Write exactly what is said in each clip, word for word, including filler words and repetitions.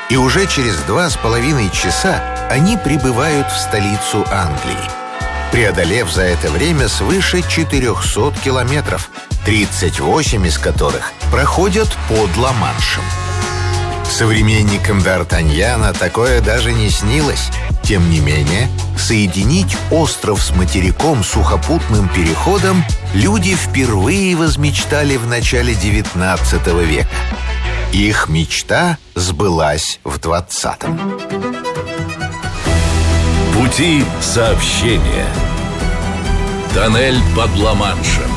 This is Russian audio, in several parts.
И уже через два с половиной часа они прибывают в столицу Англии, преодолев за это время свыше четырехсот километров, тридцать восемь из которых проходят под Ла-Маншем. Современникам Д'Артаньяна такое даже не снилось. Тем не менее, соединить остров с материком сухопутным переходом люди впервые возмечтали в начале девятнадцатого века. Их мечта сбылась в двадцатом. Пути сообщения. Тоннель под Ла-Маншем.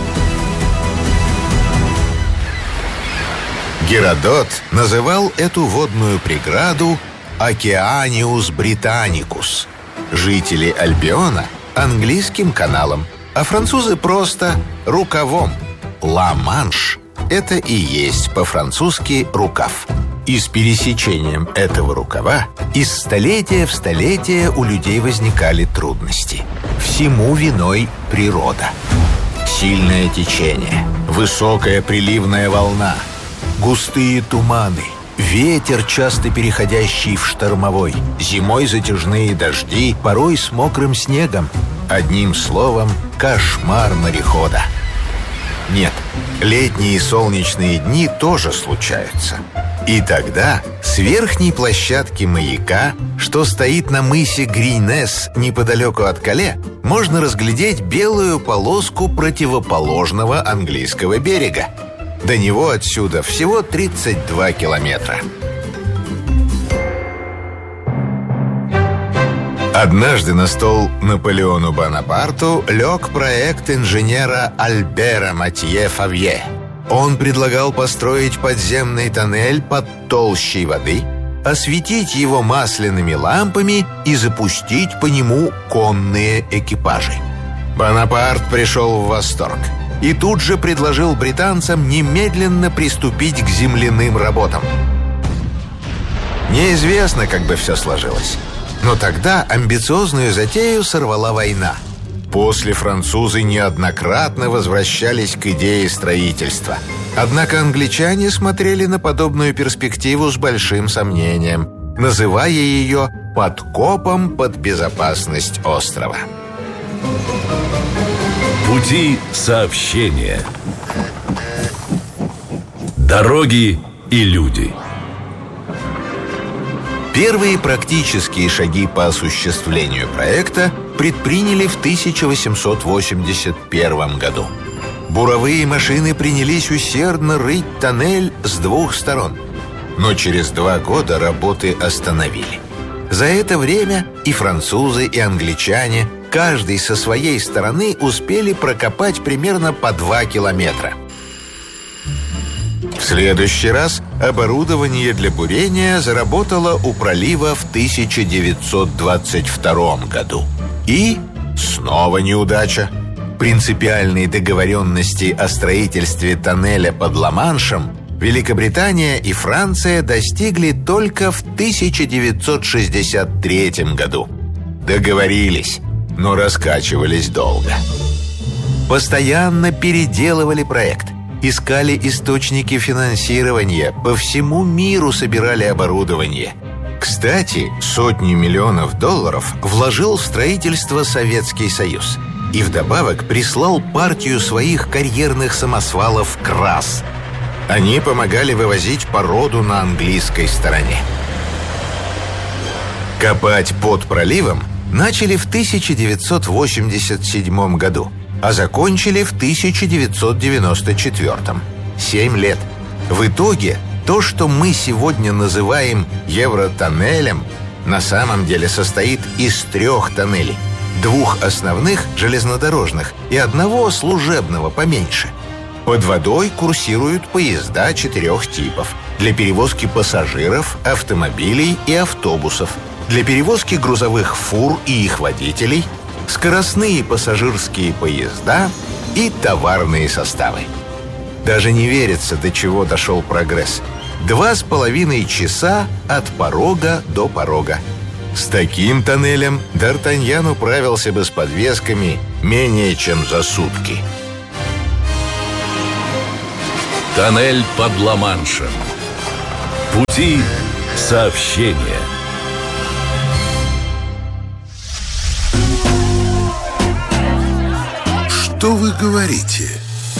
Геродот называл эту водную преграду Океаниус Британикус. Жители Альбиона — английским каналом, а французы просто рукавом. Ла-Манш — это и есть по-французски рукав. И с пересечением этого рукава из столетия в столетие у людей возникали трудности. Всему виной природа. Сильное течение, высокая приливная волна, густые туманы, ветер, часто переходящий в штормовой, зимой затяжные дожди, порой с мокрым снегом. Одним словом, кошмар морехода. Нет, летние солнечные дни тоже случаются. И тогда с верхней площадки маяка, что стоит на мысе Гринес неподалеку от Кале, можно разглядеть белую полоску противоположного английского берега. До него отсюда всего тридцать два километра. Однажды на стол Наполеону Бонапарту лег проект инженера Альбера Матье Фавье. Он предлагал построить подземный тоннель под толщей воды, осветить его масляными лампами и запустить по нему конные экипажи. Бонапарт пришел в восторг и тут же предложил британцам немедленно приступить к земляным работам. Неизвестно, как бы все сложилось, но тогда амбициозную затею сорвала война. После французы неоднократно возвращались к идее строительства. Однако англичане смотрели на подобную перспективу с большим сомнением, называя ее подкопом под безопасность острова. Пути сообщения. Дороги и люди. Первые практические шаги по осуществлению проекта предприняли в тысяча восемьсот восемьдесят первом году. Буровые машины принялись усердно рыть тоннель с двух сторон. Но через два года работы остановили. За это время и французы, и англичане, каждый со своей стороны, успели прокопать примерно по два километра. В следующий раз оборудование для бурения заработало у пролива в тысяча девятьсот двадцать втором году. И снова неудача. Принципиальной договоренности о строительстве тоннеля под Ла-Маншем Великобритания и Франция достигли только в тысяча девятьсот шестьдесят третьем году. Договорились, но раскачивались долго. Постоянно переделывали проект, искали источники финансирования, по всему миру собирали оборудование. Кстати, сотни миллионов долларов вложил в строительство Советский Союз и вдобавок прислал партию своих карьерных самосвалов «КРАС». Они помогали вывозить породу на английской стороне. Копать под проливом начали в тысяча девятьсот восемьдесят седьмом году, а закончили в тысяча девятьсот девяносто четвёртом. Семь лет. В итоге то, что мы сегодня называем Евротоннелем, на самом деле состоит из трех тоннелей. Двух основных железнодорожных и одного служебного поменьше. Под водой курсируют поезда четырех типов: для перевозки пассажиров, автомобилей и автобусов, для перевозки грузовых фур и их водителей, скоростные пассажирские поезда и товарные составы. Даже не верится, до чего дошел прогресс. Два с половиной часа от порога до порога. С таким тоннелем Д'Артаньян управился бы с подвесками менее чем за сутки. Тоннель под Ла-Маншем. Пути сообщения. Что вы говорите?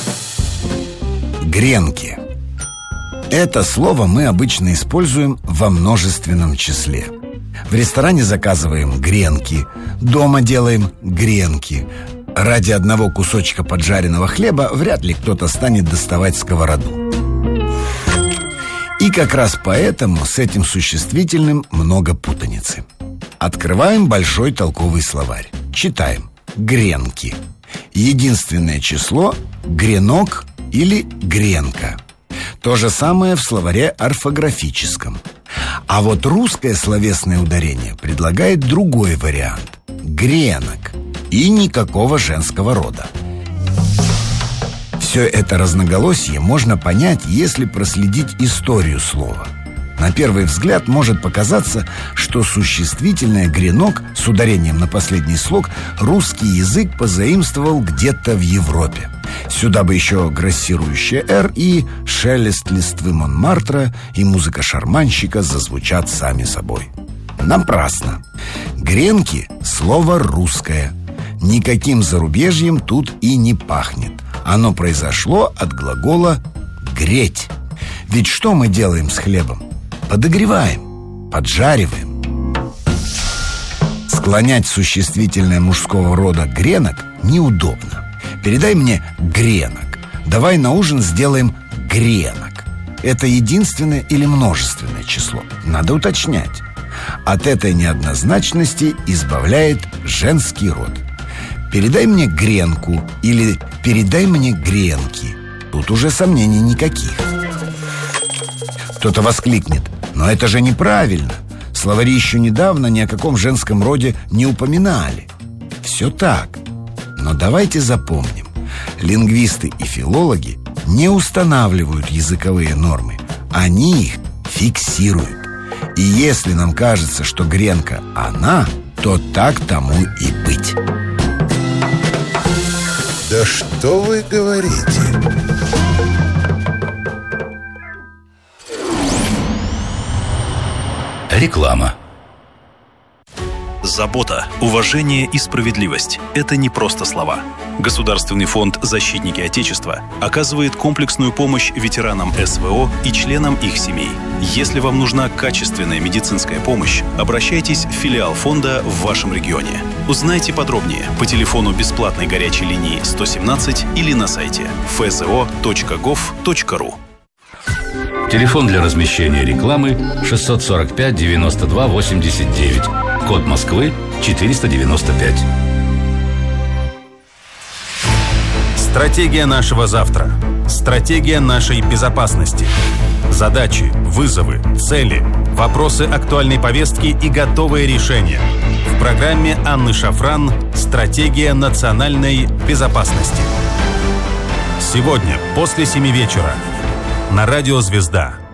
Гренки. Это слово мы обычно используем во множественном числе. В ресторане заказываем гренки, дома делаем гренки. Ради одного кусочка поджаренного хлеба вряд ли кто-то станет доставать сковороду. И как раз поэтому с этим существительным много путаницы. Открываем большой толковый словарь. Читаем. Гренки. Единственное число – гренок или гренка. То же самое в словаре орфографическом. А вот русское словесное ударение предлагает другой вариант – гренок. И никакого женского рода. Все это разноголосие можно понять, если проследить историю слова. На первый взгляд может показаться, что существительное «гренок» с ударением на последний слог русский язык позаимствовал где-то в Европе. Сюда бы еще грассирующее «р» и шелест листвы Монмартра и музыка шарманщика зазвучат сами собой. Напрасно. Гренки – слово русское. Никаким зарубежьем тут и не пахнет. Оно произошло от глагола «греть». Ведь что мы делаем с хлебом? Подогреваем, поджариваем. Склонять существительное мужского рода «гренок» неудобно. Передай мне «гренок». Давай на ужин сделаем «гренок». Это единственное или множественное число? Надо уточнять. От этой неоднозначности избавляет женский род. Передай мне гренку или передай мне гренки. Тут уже сомнений никаких. Кто-то воскликнет: но это же неправильно. Словари еще недавно ни о каком женском роде не упоминали. Все так. Но давайте запомним: лингвисты и филологи не устанавливают языковые нормы. Они их фиксируют. И если нам кажется, что гренка она, то так тому и быть. Да что вы говорите? Реклама. Забота, уважение и справедливость – это не просто слова. Государственный фонд «Защитники Отечества» оказывает комплексную помощь ветеранам эс вэ о и членам их семей. Если вам нужна качественная медицинская помощь, обращайтесь в филиал фонда в вашем регионе. Узнайте подробнее по телефону бесплатной горячей линии сто семнадцать или на сайте эф зэ о точка гов точка ру. Телефон для размещения рекламы шестьсот сорок пять девяносто два восемьдесят девять. Код Москвы четыреста девяносто пять. Стратегия нашего завтра. Стратегия нашей безопасности. Задачи, вызовы, цели, вопросы актуальной повестки и готовые решения. В программе Анны Шафран «Стратегия национальной безопасности». Сегодня после семи вечера на радио «Звезда».